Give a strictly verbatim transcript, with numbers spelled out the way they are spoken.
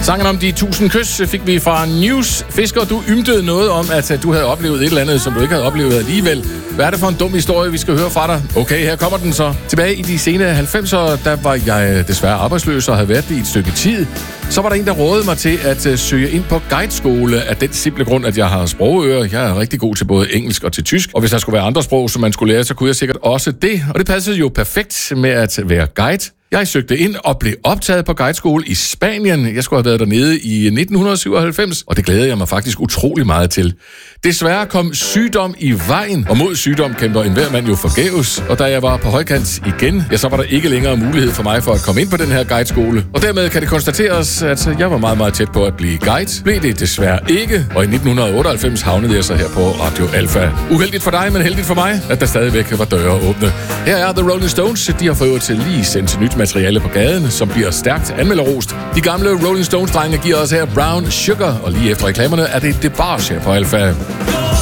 Sangen om de tusind kys fik vi fra News. Fisker, du ymtede noget om, at du havde oplevet et eller andet, som du ikke havde oplevet alligevel. Hvad er det for en dum historie, vi skal høre fra dig? Okay, her kommer den så. Tilbage i de sene halvfemser, der var jeg desværre arbejdsløs og havde været det i et stykke tid. Så var der en, der rådede mig til at uh, søge ind på guideskole af den simple grund, at jeg har sprogøre. Jeg er rigtig god til både engelsk og til tysk. Og hvis der skulle være andre sprog, som man skulle lære, så kunne jeg sikkert også det. Og det passede jo perfekt med at være guide. Jeg søgte ind og blev optaget på guideskole i Spanien. Jeg skulle have været dernede i nitten syvoghalvfems, og det glæder jeg mig faktisk utrolig meget til. Desværre kom sygdom i vejen, og mod sygdom kæmper enhver mand jo forgæves. Og da jeg var på højkant igen, ja, så var der ikke længere mulighed for mig for at komme ind på den her guideskole. Og dermed kan det konstateres, at jeg var meget, meget tæt på at blive guide. Blev det desværre ikke, og i nitten otteoghalvfems havnede jeg så her på Radio Alpha. Uheldigt for dig, men heldigt for mig, at der stadigvæk var døre åbne. Her er The Rolling Stones. De har fået til lige sendt nyt materiale på gaden, som bliver stærkt anmelderost. De gamle Rolling Stones-drenge giver os her Brown Sugar, og lige efter reklamerne er det DeBarge her på Alpha.